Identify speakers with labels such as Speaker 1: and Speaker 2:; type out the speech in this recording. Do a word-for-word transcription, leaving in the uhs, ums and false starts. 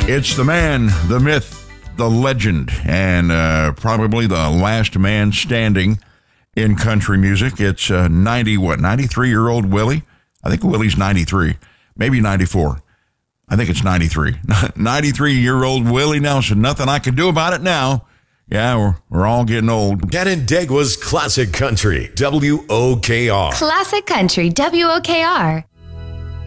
Speaker 1: It's the man, the myth, the legend, and uh, probably the last man standing in country music. It's uh, ninety, what, ninety-three-year-old Willie? I think Willie's ninety-three, maybe ninety-four. I think it's ninety-three. ninety-three-year-old Willie Nelson. Nothing I can do about it now. Yeah, we're, we're all getting old.
Speaker 2: Canandaigua's Classic Country, W O K R.
Speaker 3: Classic Country, W O K R.